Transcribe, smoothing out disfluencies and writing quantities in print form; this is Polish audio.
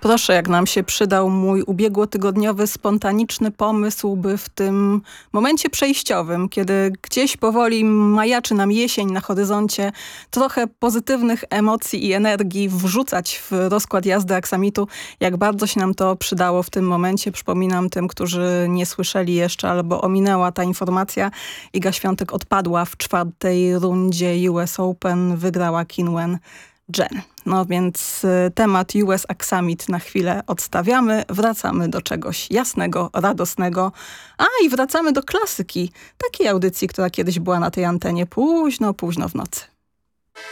Proszę, jak nam się przydał mój ubiegłotygodniowy, spontaniczny pomysł, by w tym momencie przejściowym, kiedy gdzieś powoli majaczy nam jesień na horyzoncie, trochę pozytywnych emocji i energii wrzucać w rozkład jazdy aksamitu. Jak bardzo się nam to przydało w tym momencie. Przypominam tym, którzy nie słyszeli jeszcze albo ominęła ta informacja. Iga Świątek odpadła w czwartej rundzie US Open. Wygrała Qinwen Jen. No więc temat US Aksamit na chwilę odstawiamy. Wracamy do czegoś jasnego, radosnego. I wracamy do klasyki. Takiej audycji, która kiedyś była na tej antenie późno w nocy.